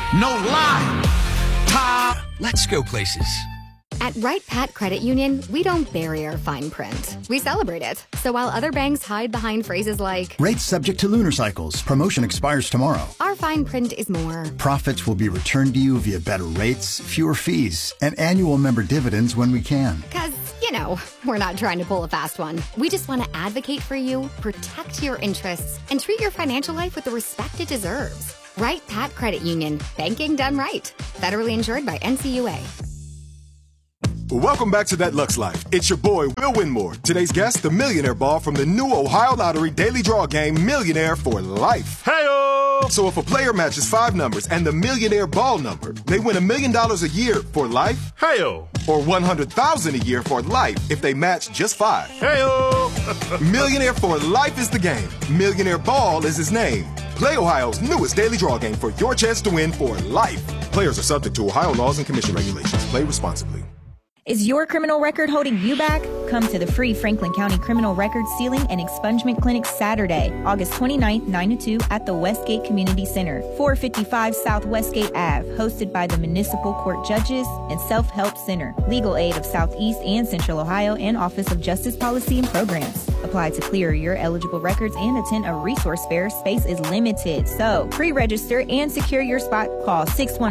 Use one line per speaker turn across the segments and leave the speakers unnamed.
No lie. Time.
Let's go places.
At Wright Pat Credit Union, we don't bury our fine print. We celebrate it. So while other banks hide behind phrases like,
rates subject to lunar cycles, promotion expires tomorrow,
our fine print is more.
Profits will be returned to you via better rates, fewer fees, and annual member dividends when we can.
Because, you know, we're not trying to pull a fast one. We just want to advocate for you, protect your interests, and treat your financial life with the respect it deserves. Wright Pat Credit Union. Banking done right. Federally insured by NCUA.
Welcome back to That Lux Life. It's your boy, Will Winmore. Today's guest, the Millionaire Ball from the new Ohio Lottery Daily Draw game, Millionaire for Life. Hey-o! So if a player matches 5 numbers and the Millionaire Ball number, they win $1 million a year for life.
Hey-o!
Or $100,000 a year for life if they match just 5.
Hey-o!
Millionaire for Life is the game. Millionaire Ball is his name. Play Ohio's newest daily draw game for your chance to win for life. Players are subject to Ohio laws and commission regulations. Play responsibly.
Is your criminal record holding you back? Come to the free Franklin County Criminal Record Sealing and Expungement Clinic Saturday, August 29th, 9 to 2 at the Westgate Community Center, 455 South Westgate Ave, hosted by the Municipal Court Judges and Self-Help Center, Legal Aid of Southeast and Central Ohio, and Office of Justice Policy and Programs. Apply to clear your eligible records and attend a resource fair. Space is limited, so pre-register and secure your spot. Call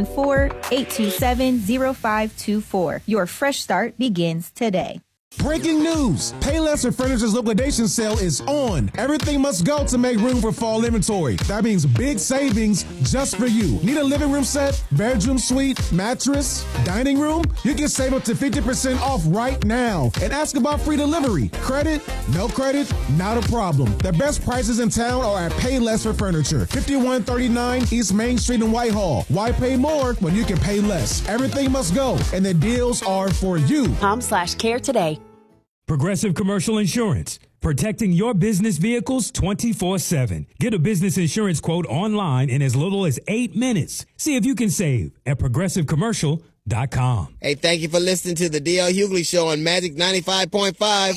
614-827-0524. Your fresh start begins today.
Breaking news! Payless for Furniture's liquidation sale is on. Everything must go to make room for fall inventory. That means big savings just for you. Need a living room set, bedroom suite, mattress, dining room? You can save up to 50% off right now. And ask about free delivery. Credit? No credit? Not a problem. The best prices in town are at Payless for Furniture. 5139 East Main Street in Whitehall. Why pay more when you can pay less? Everything must go, and the deals are for you.
.com/care today.
Progressive Commercial Insurance, protecting your business vehicles 24/7. Get a business insurance quote online in as little as 8 minutes. See if you can save at progressivecommercial.com.
Hey, thank you for listening to the DL Hughley Show on Magic 95.5.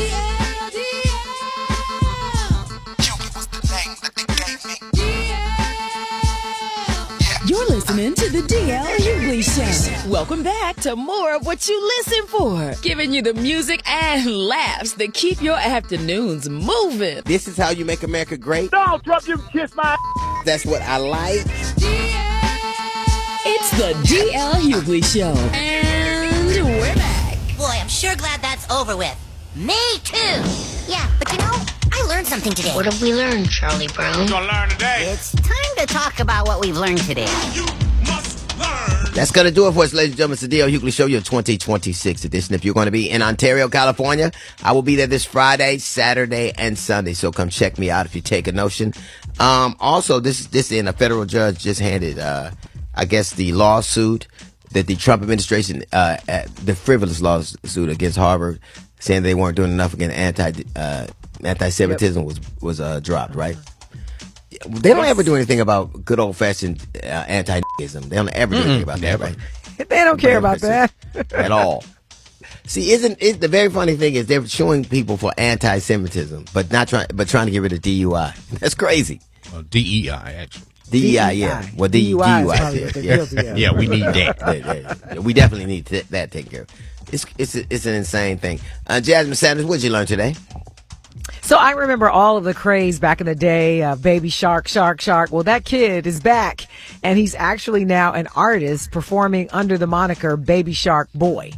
You're listening to the DL Hughley Show. Welcome back to more of what you listen for. Giving you the music and laughs that keep your afternoons moving.
This is how you make America great.
No, Trump, you kiss my
That's what I like.
It's the DL Hughley Show. And we're back.
Boy, I'm sure glad that's over with. Me too. Yeah, but you know, I learned something today.
What have we learned, Charlie Brown?
What you gonna learn today?
It's time to talk about what we've learned today.
You must learn.
That's going to do it for us, ladies and gentlemen. It's the DL Hughley Show, your 2026 edition. If you're going to be in Ontario, California, I will be there this Friday, Saturday, and Sunday. So come check me out if you take a notion. Also, this in a federal judge just handed, I guess, the lawsuit that the Trump administration, the frivolous lawsuit against Harvard, saying they weren't doing enough against anti-Semitism was dropped, right? They don't ever do anything about good old-fashioned anti-ism. They don't ever do anything about that, right?
They don't care about that
at all. See, the very funny thing is they're suing people for anti-Semitism, but trying to get rid of DUI. That's crazy.
DEI, actually.
DEI, yeah. Well, DUI.
Yeah, we need that.
We definitely need that taken care of. It's an insane thing. Jasmine Sanders, what did you learn today?
So I remember all of the craze back in the day, Baby Shark, Shark, Shark. Well, that kid is back, and he's actually now an artist performing under the moniker Baby Shark Boy.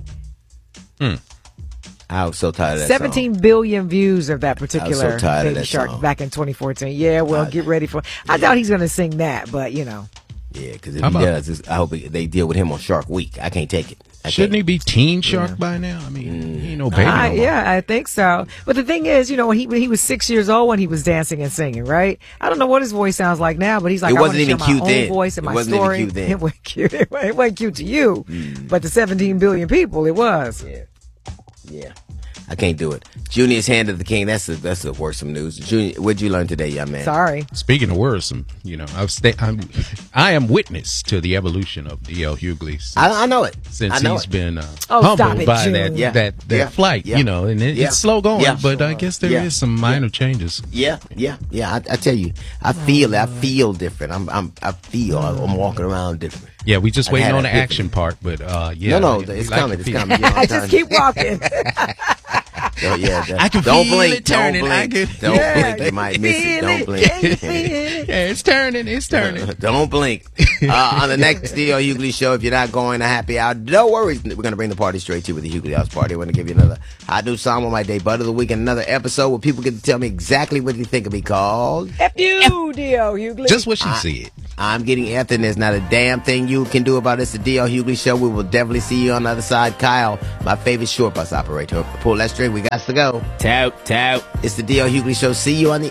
I was so tired of that
17 billion views of that particular Baby Shark
song.
back in 2014. Yeah, well, get ready for I doubt he's going to sing that, but, you know.
Yeah, because if he does, I hope they deal with him on Shark Week. I can't take it.
Shouldn't he be Teen Shark by now? I mean, he ain't no baby no more.
Yeah, I think so. But the thing is, you know, when he was 6 years old when he was dancing and singing, right? I don't know what his voice sounds like now, but he's like,
it wasn't even cute
my
then.
Own voice and
it
my
wasn't
story.
Even cute then.
It wasn't cute. It wasn't cute to you, but to 17 billion people, it was.
Yeah. I can't do it. Junior's hand of the king. That's the worrisome news. Junior, what'd you learn today, young man?
Sorry.
Speaking of worrisome, I am witness to the evolution of D.L. Hughley.
I know it.
Since he's been
humbled
by
June.
that flight, and it's slow going, but I guess there is some minor changes.
Yeah. I tell you, I feel it. I feel different. I'm walking around different.
Yeah, we just waiting on the action part, but
No, it's coming. It's coming.
Just keep walking.
I can
don't
feel
blink.
it turning.
Don't blink. Don't blink. You might miss it. Don't blink.
Yeah, it's turning. It's turning.
Don't blink. On the next D.L. Hughley show, if you're not going to happy hour, don't worry. We're going to bring the party straight to you with the Hughley House Party. We're going to give you another hot new song on my day, Butt of the Week, and another episode where people get to tell me exactly what they think of me called.
F you, D.L. Hughley.
Just what she said.
I'm getting effed, and there's not a damn thing you can do about it. It's the D.L. Hughley Show. We will definitely see you on the other side. Kyle, my favorite short bus operator. Pull that string. We got to go.
Tout.
It's the D.L. Hughley Show. See you on the